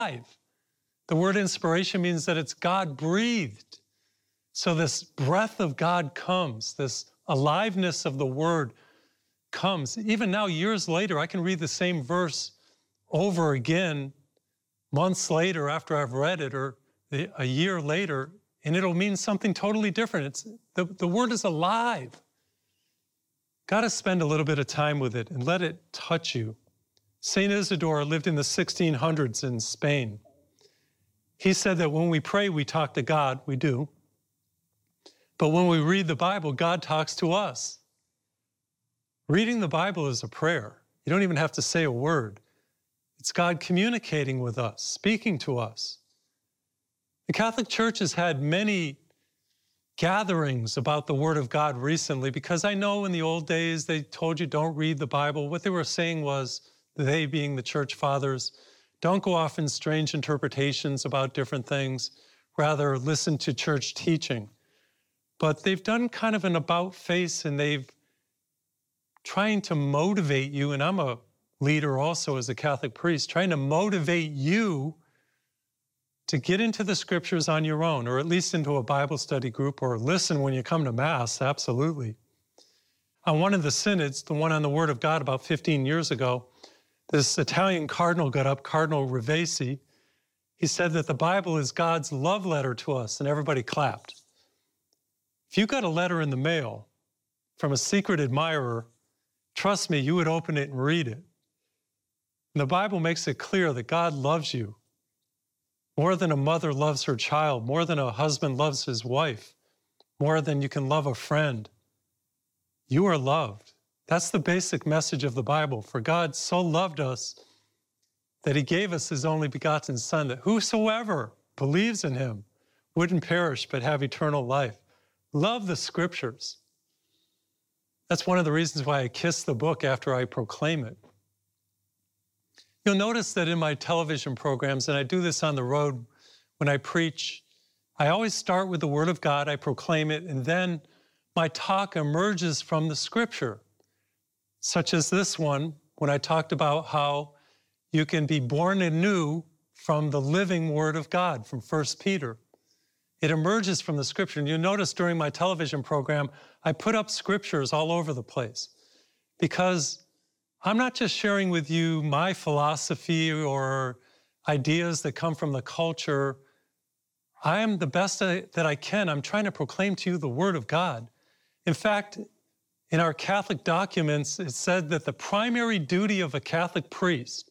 The word inspiration means that it's God-breathed. So this breath of God comes, this aliveness of the word comes. Even now, years later, I can read the same verse over again, months later after I've read it, or a year later, and it'll mean something totally different. The word is alive. Got to spend a little bit of time with it and let it touch you. St. Isidore lived in the 1600s in Spain. He said that when we pray, we talk to God. We do. But when we read the Bible, God talks to us. Reading the Bible is a prayer. You don't even have to say a word. It's God communicating with us, speaking to us. The Catholic Church has had many gatherings about the Word of God recently, because I know in the old days they told you don't read the Bible. What they were saying was, they being the church fathers, don't go off in strange interpretations about different things. Rather, listen to church teaching. But they've done kind of an about-face, and they've trying to motivate you, and I'm a leader also as a Catholic priest, trying to motivate you to get into the scriptures on your own, or at least into a Bible study group, or listen when you come to Mass, absolutely. On one of the synods, the one on the Word of God about 15 years ago, this Italian cardinal got up, Cardinal Ravesi. He said that the Bible is God's love letter to us, and everybody clapped. If you got a letter in the mail from a secret admirer, trust me, you would open it and read it. And the Bible makes it clear that God loves you more than a mother loves her child, more than a husband loves his wife, more than you can love a friend. You are loved. That's the basic message of the Bible. For God so loved us that he gave us his only begotten Son, that whosoever believes in him wouldn't perish but have eternal life. Love the scriptures. That's one of the reasons why I kiss the book after I proclaim it. You'll notice that in my television programs, and I do this on the road when I preach, I always start with the Word of God, I proclaim it, and then my talk emerges from the Scripture, such as this one, when I talked about how you can be born anew from the living Word of God, from 1 Peter. It emerges from the Scripture. And you'll notice during my television program, I put up scriptures all over the place, because I'm not just sharing with you my philosophy or ideas that come from the culture. I am the best that I can. I'm trying to proclaim to you the Word of God. In fact, in our Catholic documents, it said that the primary duty of a Catholic priest,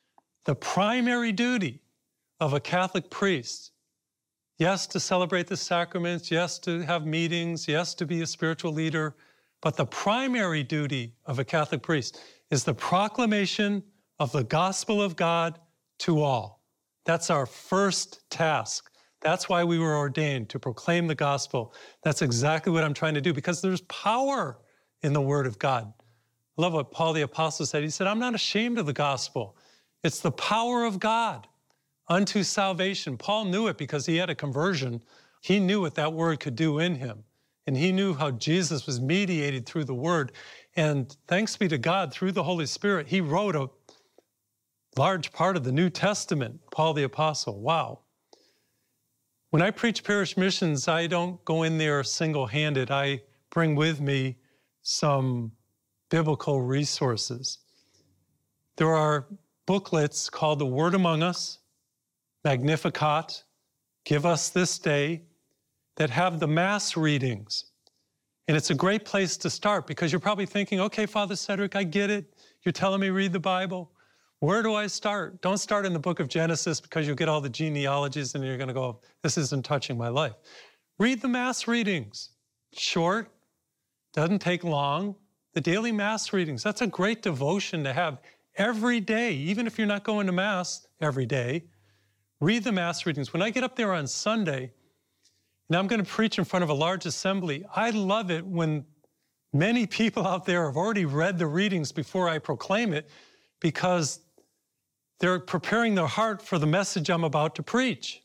yes, to celebrate the sacraments, yes, to have meetings, yes, to be a spiritual leader, but the primary duty of a Catholic priest is the proclamation of the gospel of God to all. That's our first task. That's why we were ordained, to proclaim the gospel. That's exactly what I'm trying to do, because there's power in the Word of God. I love what Paul the Apostle said. He said, I'm not ashamed of the gospel. It's the power of God unto salvation. Paul knew it because he had a conversion. He knew what that word could do in him. And he knew how Jesus was mediated through the Word. And thanks be to God, through the Holy Spirit, he wrote a large part of the New Testament, Paul the Apostle. Wow. When I preach parish missions, I don't go in there single-handed. I bring with me some biblical resources. There are booklets called The Word Among Us, Magnificat, Give Us This Day, that have the Mass readings. And it's a great place to start, because you're probably thinking, okay, Father Cedric, I get it. You're telling me read the Bible. Where do I start? Don't start in the book of Genesis, because you'll get all the genealogies and you're going to go, this isn't touching my life. Read the Mass readings. Short, doesn't take long. The daily Mass readings, that's a great devotion to have every day, even if you're not going to Mass every day. Read the Mass readings. When I get up there on Sunday, and I'm going to preach in front of a large assembly, I love it when many people out there have already read the readings before I proclaim it, because they're preparing their heart for the message I'm about to preach.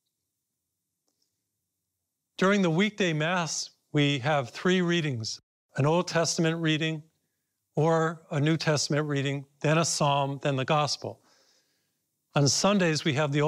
During the weekday Mass, we have 3 readings: an Old Testament reading, or a New Testament reading, then a psalm, then the gospel. On Sundays, we have the